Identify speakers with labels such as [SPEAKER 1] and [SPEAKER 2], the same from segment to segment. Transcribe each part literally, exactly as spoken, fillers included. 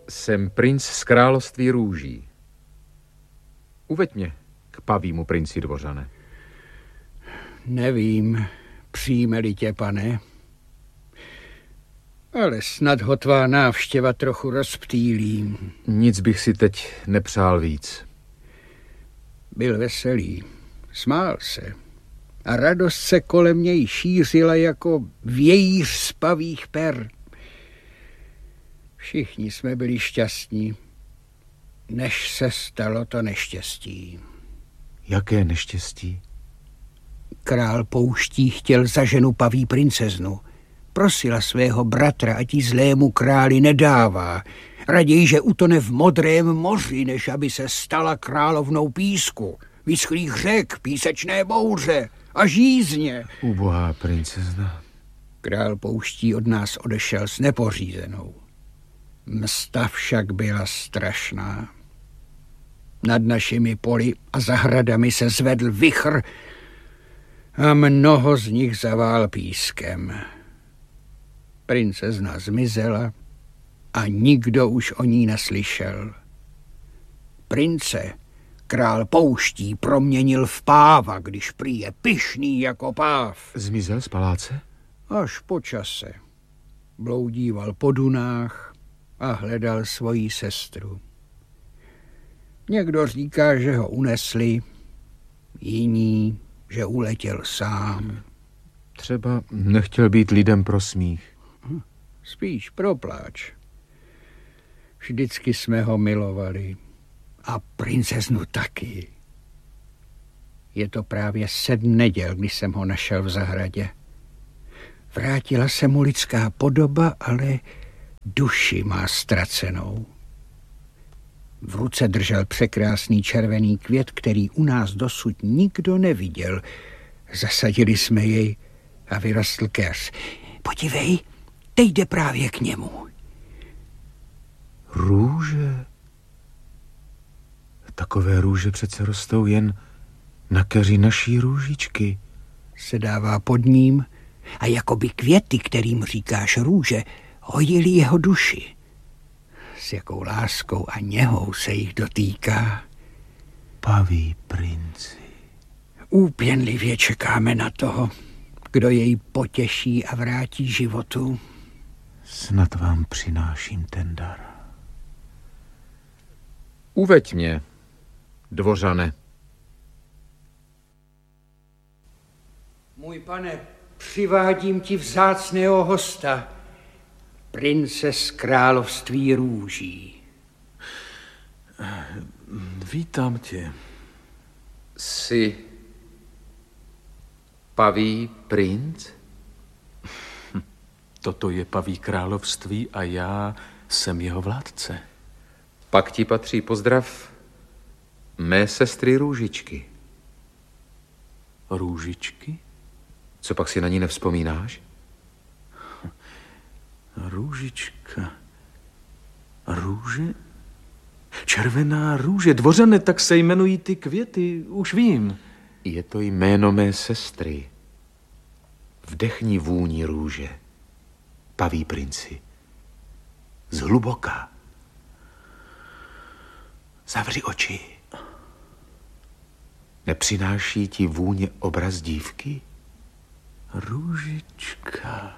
[SPEAKER 1] Jsem princ z království růží. Uveď mě k pavýmu princi, dvořane.
[SPEAKER 2] Nevím, přijme-li tě, pane, ale snad ho tvá návštěva trochu rozptýlí.
[SPEAKER 1] Nic bych si teď nepřál víc.
[SPEAKER 2] Byl veselý, smál se a radost se kolem něj šířila jako vějíř z pavých per. Všichni jsme byli šťastní, než se stalo to neštěstí.
[SPEAKER 1] Jaké neštěstí?
[SPEAKER 2] Král pouští chtěl za ženu paví princeznu. Prosila svého bratra, ať jí zlému králi nedává. Raději, že utone v modrém moři, než aby se stala královnou písku, vyschlých řek, písečné bouře a žízně.
[SPEAKER 1] Ubohá princezna.
[SPEAKER 2] Král pouští od nás odešel s nepořízenou. Msta však byla strašná. Nad našimi poli a zahradami se zvedl vichr a mnoho z nich zavál pískem. Princezna zmizela a nikdo už o ní neslyšel. Prince král pouští proměnil v páva, když prý je pyšný jako páv.
[SPEAKER 1] Zmizel z paláce?
[SPEAKER 2] Až po čase. Bloudíval po dunách a hledal svoji sestru. Někdo říká, že ho unesli, jiní, že uletěl sám.
[SPEAKER 1] Třeba nechtěl být lidem pro smích.
[SPEAKER 2] Spíš pro pláč. Vždycky jsme ho milovali. A princeznu taky. Je to právě sedm neděl, kdy jsem ho našel v zahradě. Vrátila se mu lidská podoba, ale duši má ztracenou. V ruce držel překrásný červený květ, který u nás dosud nikdo neviděl. Zasadili jsme jej a vyrostl keř. Podívej, teď jde právě k němu.
[SPEAKER 1] Růže? Takové růže přece rostou jen na keři naší růžičky.
[SPEAKER 2] Se dává pod ním a jakoby květy, kterým říkáš růže, hojili jeho duši. S jakou láskou a něhou se jich dotýká.
[SPEAKER 1] Paví princi.
[SPEAKER 2] Úpěnlivě čekáme na toho, kdo jej potěší a vrátí životu.
[SPEAKER 1] Snad vám přináším ten dar. Uveď mě, dvořane.
[SPEAKER 2] Můj pane, přivádím ti vzácného hosta, prince z království růží.
[SPEAKER 3] Vítám tě.
[SPEAKER 1] Jsi paví princ?
[SPEAKER 3] Toto je paví království a já jsem jeho vládce.
[SPEAKER 1] Pak ti patří pozdrav mé sestry Růžičky.
[SPEAKER 3] Růžičky?
[SPEAKER 1] Co pak si na ní nevzpomínáš?
[SPEAKER 3] Růžička. Růže? Červená růže. Dvořane, tak se jmenují ty květy, už vím.
[SPEAKER 1] Je to jméno mé sestry. Vdechni vůni růže, paví princi. Zhluboka. Zavři oči. Nepřináší ti vůně obraz dívky?
[SPEAKER 3] Růžička.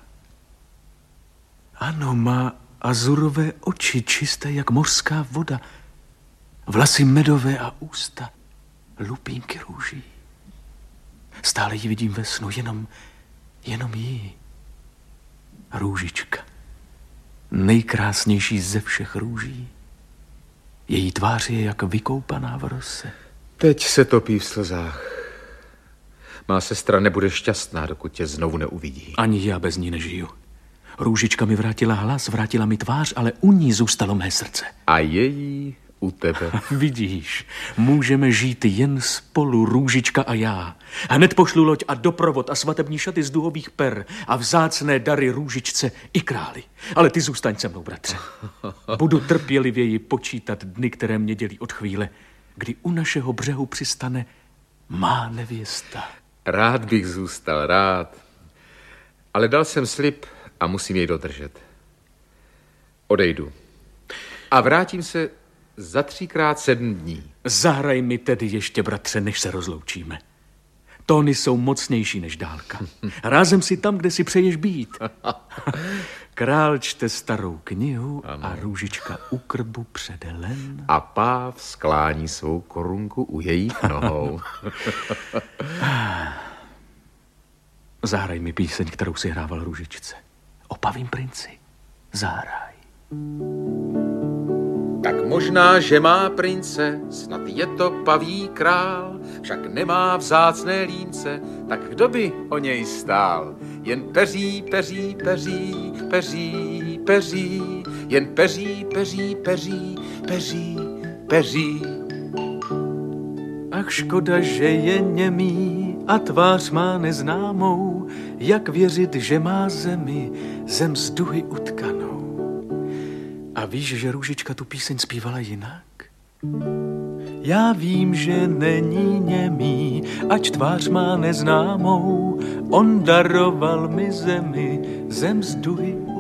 [SPEAKER 3] Ano, má azurové oči, čisté jak mořská voda. Vlasy medové a ústa, lupínky růží. Stále ji vidím ve snu, jenom, jenom jí. Růžička. Nejkrásnější ze všech růží. Její tvář je jak vykoupaná v rose.
[SPEAKER 1] Teď se topí v slzách. Má sestra nebude šťastná, dokud tě znovu neuvidí.
[SPEAKER 3] Ani já bez ní nežiju. Růžička mi vrátila hlas, vrátila mi tvář, ale u ní zůstalo mé srdce.
[SPEAKER 1] A její u tebe.
[SPEAKER 3] Vidíš, můžeme žít jen spolu, Růžička a já. Hned pošlu loď a doprovod a svatební šaty z duhových per a vzácné dary Růžičce i králi. Ale ty zůstaň se mnou, bratře. Budu trpělivěji počítat dny, které mě dělí od chvíle, kdy u našeho břehu přistane má nevěsta.
[SPEAKER 1] Rád bych zůstal, rád. Ale dal jsem slib a musím jej dodržet. Odejdu. A vrátím se za třikrát sedm dní.
[SPEAKER 3] Zahraj mi tedy ještě, bratře, než se rozloučíme. Tóny jsou mocnější než dálka. Rázem si tam, kde si přeješ být. Král čte starou knihu ano. A Růžička u krbu předelen.
[SPEAKER 1] A páv sklání svou korunku u jejich nohou.
[SPEAKER 3] Zahraj mi píseň, kterou si hrával Růžičce. Opavím princi. Zahraj.
[SPEAKER 1] Tak možná, že má prince, snad je to paví král, však nemá vzácné línce, tak kdo by o něj stál? Jen peří, peří, peří, peří, peří, jen peří, peří, peří, peří, peří.
[SPEAKER 3] Ach, škoda, že je němý a tvář má neznámou, jak věřit, že má zemi, zem z duhy utkanou. A víš, že Růžička tu píseň zpívala jinak? Já vím, že není němý, ač tvář má neznámou, on daroval mi zemi, zem z duhy